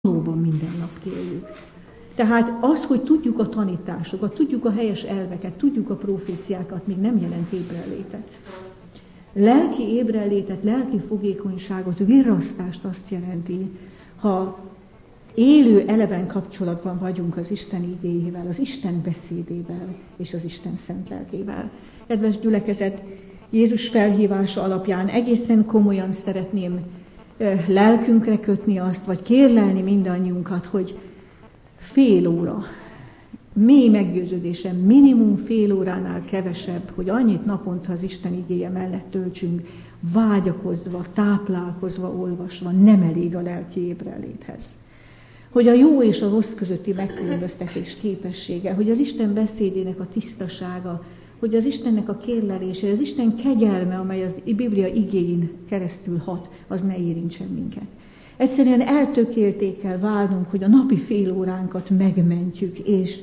valóban minden nap kérjük. Tehát az, hogy tudjuk a tanításokat, tudjuk a helyes elveket, tudjuk a proféciákat, még nem jelent ébrenlétet. Lelki ébrenlétet, lelki fogékonyságot, virrasztást azt jelenti, ha élő, eleven kapcsolatban vagyunk az Isten igéjével, az Isten beszédével és az Isten szent lelkével. Kedves gyülekezet, Jézus felhívása alapján egészen komolyan szeretném lelkünkre kötni azt, vagy kérlelni mindannyiunkat, hogy fél óra, mély meggyőződésem, minimum fél óránál kevesebb, hogy annyit naponta az Isten igéje mellett töltsünk, vágyakozva, táplálkozva, olvasva, nem elég a lelki ébrenléthez. Hogy a jó és a rossz közötti megkülönböztetés képessége, hogy az Isten beszédének a tisztasága, hogy az Istennek a kérlelése, az Isten kegyelme, amely az Biblia igéin keresztül hat, az ne érintsen minket. Egyszerűen eltökélté kell válnunk, hogy a napi fél óránkat megmentjük,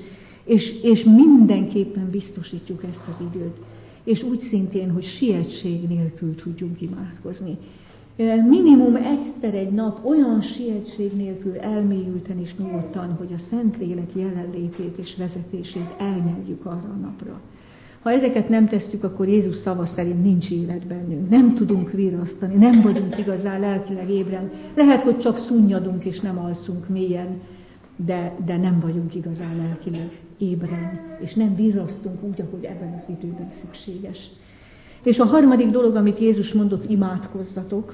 és mindenképpen biztosítjuk ezt az időt. És úgy szintén, hogy sietség nélkül tudjunk imádkozni. Minimum egyszer egy nap olyan sietség nélkül elmélyülten és nyugodtan, hogy a Szentlélek jelenlétét és vezetését elnyeljük arra a napra. Ha ezeket nem tesszük, akkor Jézus szava szerint nincs élet bennünk. Nem tudunk virrasztani, nem vagyunk igazán lelkileg ébren. Lehet, hogy csak szunnyadunk és nem alszunk mélyen, de nem vagyunk igazán lelkileg ébren, és nem virrasztunk úgy, ahogy ebben az időben szükséges. És a harmadik dolog, amit Jézus mondott, imádkozzatok.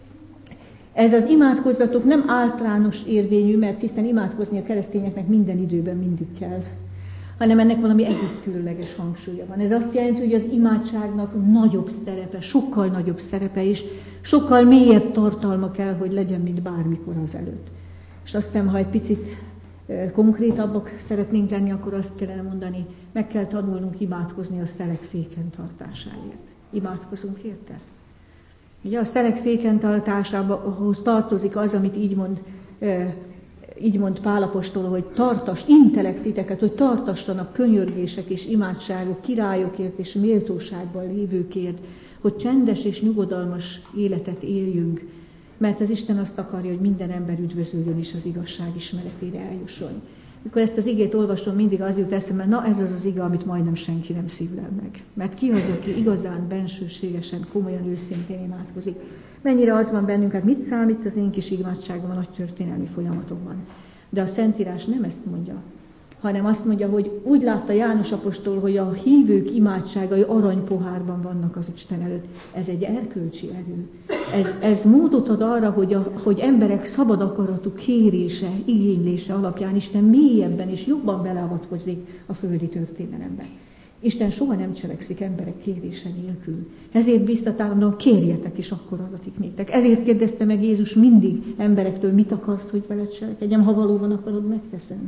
Ez az imádkozzatok nem általános érvényű, mert hiszen imádkozni a keresztényeknek minden időben mindig kell, hanem ennek valami egész különleges hangsúlya van. Ez azt jelenti, hogy az imádságnak nagyobb szerepe, sokkal nagyobb szerepe, és sokkal mélyebb tartalma kell, hogy legyen, mint bármikor az előtt. És azt hiszem, ha egy picit konkrétabbak szeretnénk lenni, akkor azt kellene mondani, meg kell tanulnunk imádkozni a szelek féken tartásáért. Imádkozunk érte? Ugye a szelek féken tartásához tartozik az, amit így mond Pál apostol, hogy intelektiteket, hogy tartassanak könyörgések és imádságok királyokért és méltóságban lévőkért, hogy csendes és nyugodalmas életet éljünk, mert az Isten azt akarja, hogy minden ember üdvözöljön és az igazság ismeretére eljusson. Mikor ezt az igét olvasom, mindig az jut eszembe, na ez az az ige, amit majdnem senki nem szívlel meg. Mert ki az, aki igazán, bensőségesen, komolyan, őszintén imádkozik. Mennyire az van bennünk, hát mit számít az én kis imádságom a nagy történelmi folyamatokban. De a Szentírás nem ezt mondja, hanem azt mondja, hogy úgy látta János apostol, hogy a hívők imádságai aranypohárban vannak az Isten előtt. Ez egy erkölcsi erő. Ez módot ad arra, hogy emberek szabad akaratú kérése, igénylése alapján Isten mélyebben és jobban beleavatkozik a földi történelembe. Isten soha nem cselekszik emberek kérése nélkül. Ezért biztatálom, kérjetek, és akkor adatik néktek. Ezért kérdezte meg Jézus mindig emberektől, mit akarsz, hogy veled cselekedjem, ha valóban akarod, megteszem.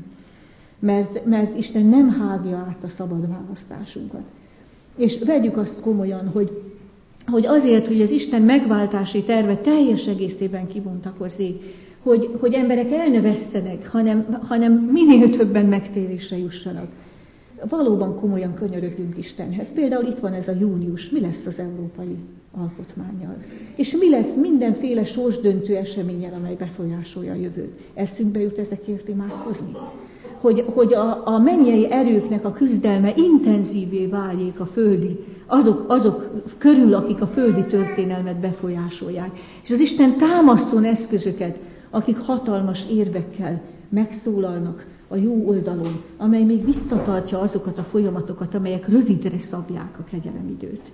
Mert Isten nem hágja át a szabad választásunkat. És vegyük azt komolyan, hogy azért, hogy az Isten megváltási terve teljes egészében kibontakozzék, hogy emberek el ne vesszenek, hanem minél többen megtérésre jussanak. Valóban komolyan könyörögjünk Istenhez. Például itt van ez a június, mi lesz az európai alkotmánnyal? És mi lesz mindenféle sorsdöntő eseménnyel, amely befolyásolja a jövőt? Eszünkbe jut ezekért imádkozni? Hogy a mennyei erőknek a küzdelme intenzívé váljék a földi, azok körül, akik a földi történelmet befolyásolják. És az Isten támaszson eszközöket, akik hatalmas érvekkel megszólalnak a jó oldalon, amely még visszatartja azokat a folyamatokat, amelyek rövidre szabják a kegyelemidőt.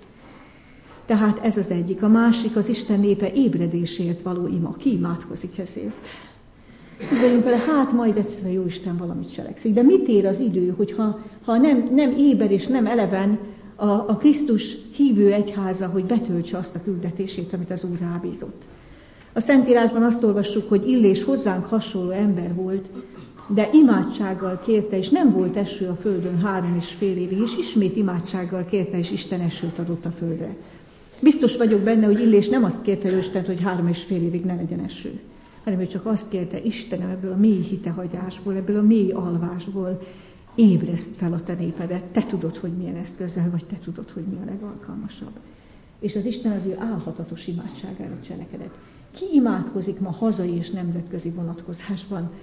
Tehát ez az egyik. A másik az Isten népe ébredésért való ima. Ki imádkozik ezért? Tudjunk vele, hát majd egyszerűen jó Isten valamit cselekszik. De mit ér az idő, hogyha nem éber és nem eleven a Krisztus hívő egyháza, hogy betöltse azt a küldetését, amit az Úr rábízott. A Szentírásban azt olvassuk, hogy Illés hozzánk hasonló ember volt, de imádsággal kérte, és nem volt eső a földön 3,5 évig, és ismét imádsággal kérte, és Isten esőt adott a földre. Biztos vagyok benne, hogy Illés nem azt kérte Istent, hogy 3,5 évig ne legyen eső, hanem ő csak azt kérte, Istenem, ebből a mély hitehagyásból, ebből a mély alvásból ébreszt fel a te népedet, te tudod, hogy milyen eszközzel, vagy te tudod, hogy mi a legalkalmasabb. És az Isten az ő álhatatos imádságára cselekedett. Ki imádkozik ma hazai és nemzetközi vonatkozásban